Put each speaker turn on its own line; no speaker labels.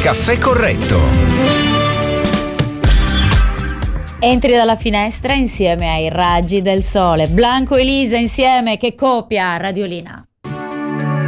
Caffè Corretto.
Entri dalla finestra insieme ai raggi del sole. Blanco e Lisa insieme, che coppia, Radiolina.